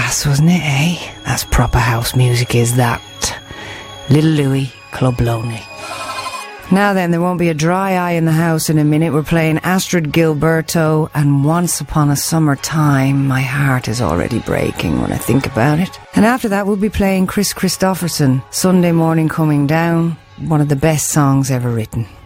class, wasn't it, eh? That's proper house music, is that. Little Louis, Club Lonely. Now then, there won't be a dry eye in the house in a minute. We're playing Astrid Gilberto and Once Upon a Summer Time. My heart is already breaking when I think about it. And after that, we'll be playing Chris Christopherson, Sunday Morning Coming Down, one of the best songs ever written.